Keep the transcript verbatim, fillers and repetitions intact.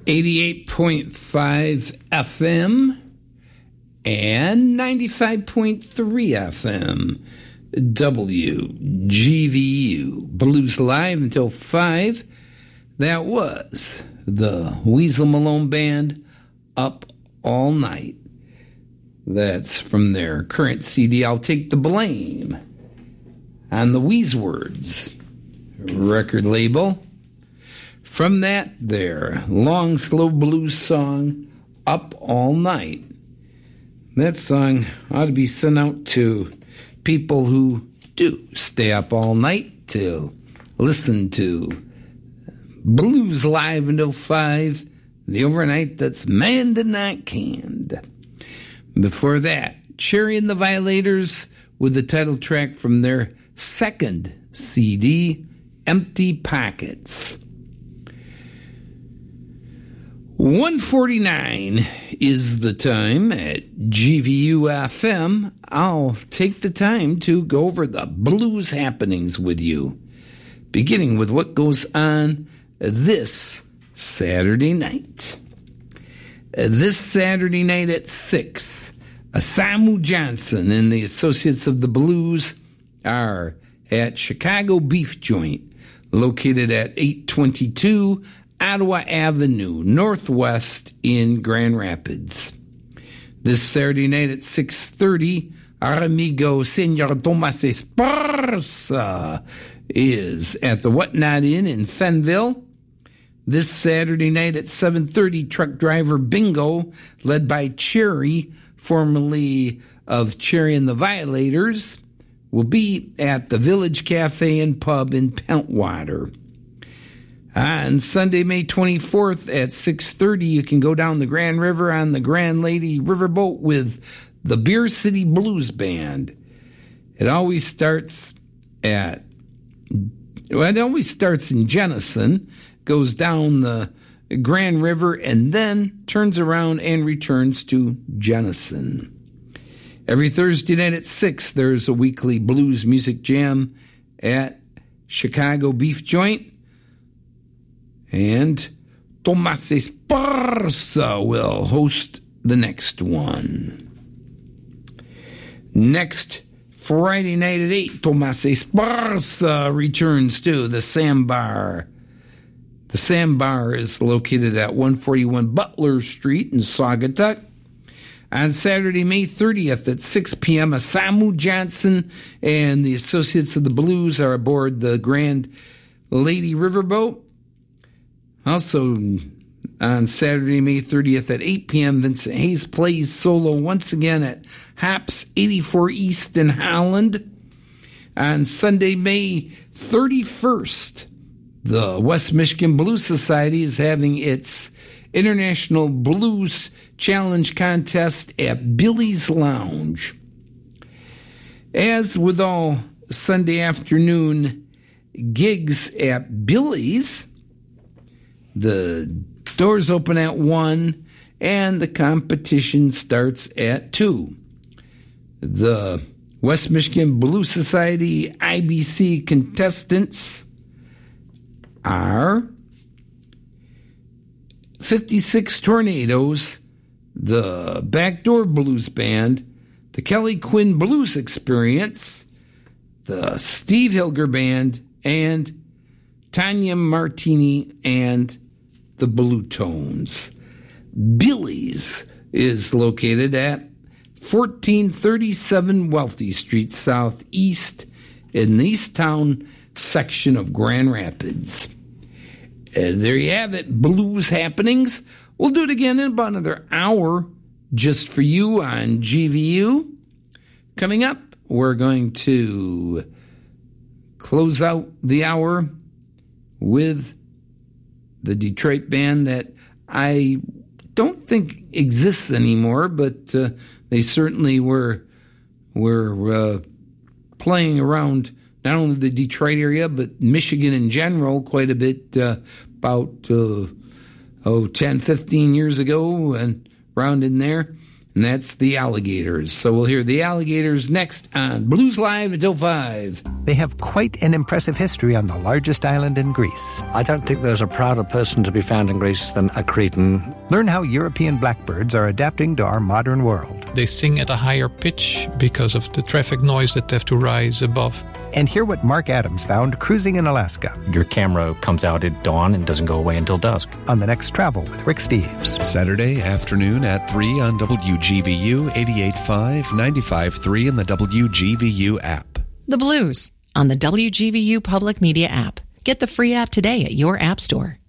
eighty-eight point five F M and ninety-five point three F M. W G V U. Blues Live until five. That was the Weasel Malone Band, Up All Night. That's from their current C D, I'll Take the Blame, on the Weezewords record label. From that, their long, slow blues song, Up All Night. That song ought to be sent out to people who do stay up all night to listen to Blues Live until five, the overnight that's manned and not canned. Before that, Cherry and the Violators with the title track from their second C D, Empty Pockets. one forty-nine is the time at G V U F M. I'll take the time to go over the blues happenings with you, beginning with what goes on this Saturday night. This Saturday night at six, Samu Johnson and the Associates of the Blues are at Chicago Beef Joint, located at eight twenty-two Ottawa Avenue, Northwest in Grand Rapids. This Saturday night at six thirty, our amigo Senor Tomas Esparza is at the Whatnot Inn in Fenville. This Saturday night at seven thirty, Truck Driver Bingo, led by Cherry, formerly of Cherry and the Violators, will be at the Village Cafe and Pub in Pentwater. On Sunday, May twenty-fourth at six thirty, you can go down the Grand River on the Grand Lady Riverboat with the Beer City Blues Band. It always starts at, well, it always starts in Jenison, goes down the Grand River, and then turns around and returns to Jenison. Every Thursday night at six, there's a weekly blues music jam at Chicago Beef Joint. And Tomas Esparza will host the next one. Next Friday night at eight, Tomas Esparza returns to the Sandbar. The Sandbar is located at one forty-one Butler Street in Saugatuck. On Saturday, May thirtieth at six p.m., Samu Johnson and the Associates of the Blues are aboard the Grand Lady Riverboat. Also, on Saturday, May thirtieth at eight p.m., Vincent Hayes plays solo once again at Hops eighty-four East in Holland. On Sunday, May thirty-first, the West Michigan Blues Society is having its International Blues Challenge Contest at Billy's Lounge. As with all Sunday afternoon gigs at Billy's, the doors open at one, and the competition starts at two. The West Michigan Blues Society I B C contestants are fifty-six Tornadoes, the Backdoor Blues Band, the Kelly Quinn Blues Experience, the Steve Hilger Band, and Tanya Martini and the Blue Tones. Billy's is located at fourteen thirty-seven Wealthy Street Southeast in the East Town section of Grand Rapids. Uh, there you have it, blues happenings. We'll do it again in about another hour just for you on G V U. Coming up, we're going to close out the hour with the Detroit band that I don't think exists anymore, but uh, they certainly were were uh, playing around not only the Detroit area, but Michigan in general quite a bit uh, about uh, oh, ten, fifteen years ago and around in there. and that's the Alligators. So we'll hear the Alligators next on Blues Live until five. They have quite an impressive history on the largest island in Greece. I don't think there's a prouder person to be found in Greece than a Cretan. Learn how European blackbirds are adapting to our modern world. They sing at a higher pitch because of the traffic noise that they have to rise above. And hear what Mark Adams found cruising in Alaska. Your camera comes out at dawn and doesn't go away until dusk. On the next Travel with Rick Steves. Saturday afternoon at three on W G V U eighty-eight point five, ninety-five point three in the W G V U app. The Blues on the W G V U Public Media app. Get the free app today at your app store.